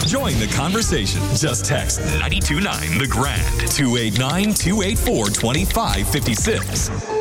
Join the conversation. Just text 92.9 The Grand to 89284-2556.